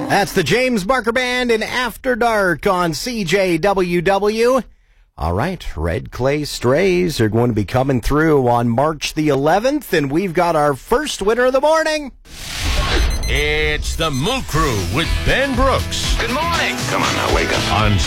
That's the James Barker Band in After Dark on CJWW. All right, Red Clay Strays are going to be coming through on March the 11th, and we've got our first winner of the morning. It's the Moo Crew with Ben Brooks. Good morning. Come on now, wake up. On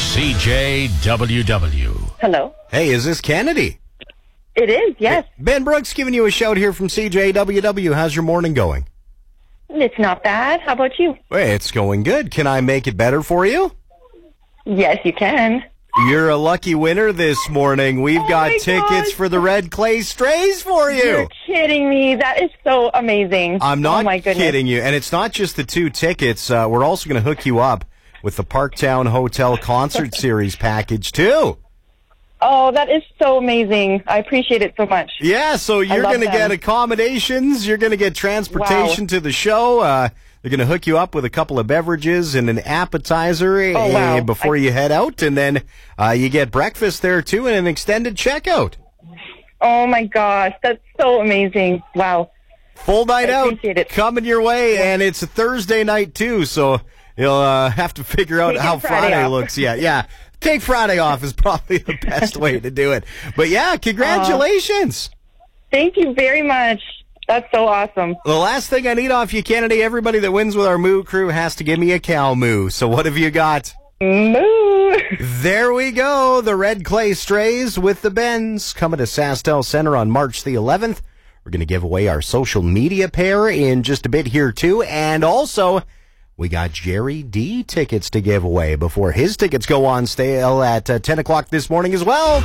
CJWW. Hello. Hey, is this Kennedy? It is, yes. Ben Brooks giving you a shout here from CJWW. How's your morning going? It's not bad. How about you? Hey, it's going good. Can I make it better for you? Yes, you can. You're a lucky winner this morning. We've got tickets for the Red Clay Strays for you. You're kidding me. That is so amazing. I'm not oh my goodness. kidding you. And it's not just the 2 tickets. We're also going to hook you up with the Parktown Hotel Concert Series package, too. Oh, that is so amazing. I appreciate it so much. Yeah, so you're going to get accommodations. You're going to get transportation to the show. They're going to hook you up with a couple of beverages and an appetizer before you head out. And then you get breakfast there, too, and an extended checkout. Oh, my gosh. That's so amazing. Wow. Full night out it. coming your way, and it's a Thursday night, too, so you'll have to figure out how Friday looks. Yeah. Take Friday off is probably the best way to do it. But, yeah, congratulations. Thank you very much. That's so awesome. The last thing I need off you, Kennedy, everybody that wins with our Moo Crew has to give me a cow moo. So what have you got? Moo. There we go. The Red Clay Strays with the Bends coming to SaskTel Center on March the 11th. We're going to give away our social media pair in just a bit here, too. And also, we got Jerry D tickets to give away before his tickets go on sale at 10 o'clock this morning as well.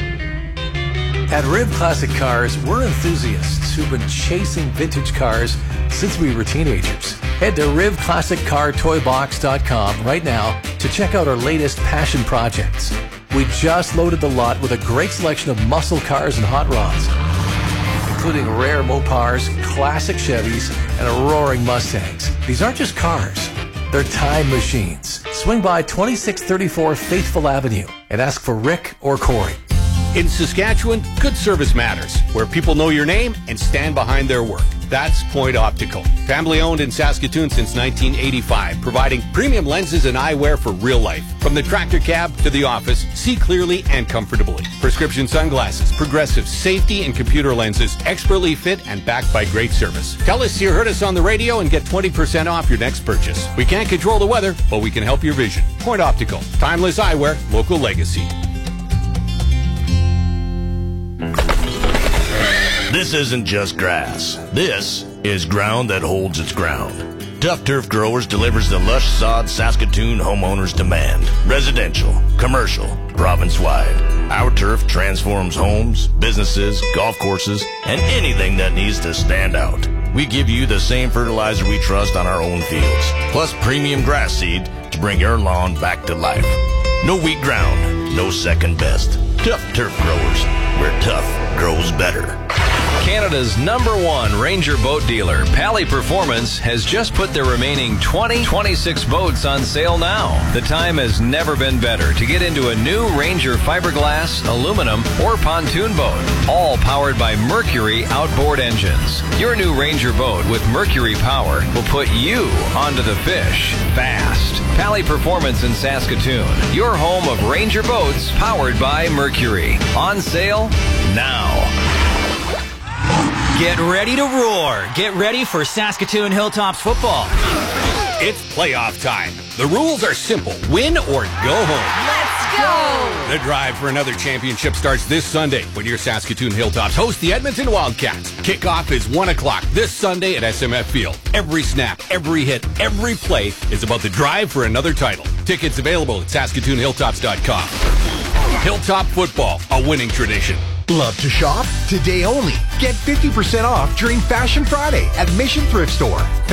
At Riv Classic Cars, we're enthusiasts who've been chasing vintage cars since we were teenagers. Head to RivClassicCarToyBox.com right now to check out our latest passion projects. We just loaded the lot with a great selection of muscle cars and hot rods, including rare Mopars, classic Chevys, and roaring Mustangs. These aren't just cars. They're time machines. Swing by 2634 Faithful Avenue and ask for Rick or Corey. In Saskatchewan, good service matters, where people know your name and stand behind their work. That's Point Optical. Family owned in Saskatoon since 1985, providing premium lenses and eyewear for real life. From the tractor cab to the office, see clearly and comfortably. Prescription sunglasses, progressive safety and computer lenses, expertly fit and backed by great service. Tell us you heard us on the radio and get 20% off your next purchase. We can't control the weather, but we can help your vision. Point Optical. Timeless eyewear, local legacy. This isn't just grass. This is ground that holds its ground. Tough Turf Growers delivers the lush sod Saskatoon homeowners demand. Residential, commercial, province-wide. Our turf transforms homes, businesses, golf courses, and anything that needs to stand out. We give you the same fertilizer we trust on our own fields, plus premium grass seed to bring your lawn back to life. No weak ground, no second best. Tough Turf Growers, where tough grows better. Canada's #1 Ranger boat dealer, Pally Performance, has just put their remaining 2026 boats on sale now. The time has never been better to get into a new Ranger fiberglass, aluminum, or pontoon boat, all powered by Mercury outboard engines. Your new Ranger boat with Mercury power will put you onto the fish fast. Pally Performance in Saskatoon, your home of Ranger boats powered by Mercury. On sale now. Get ready to roar. Get ready for Saskatoon Hilltops football. It's playoff time. The rules are simple. Win or go home. Let's go! The drive for another championship starts this Sunday when your Saskatoon Hilltops host the Edmonton Wildcats. Kickoff is 1 o'clock this Sunday at SMF Field. Every snap, every hit, every play is about the drive for another title. Tickets available at SaskatoonHilltops.com. Hilltop football, a winning tradition. Love to shop? Today only. Get 50% off during Fashion Friday at Mission Thrift Store.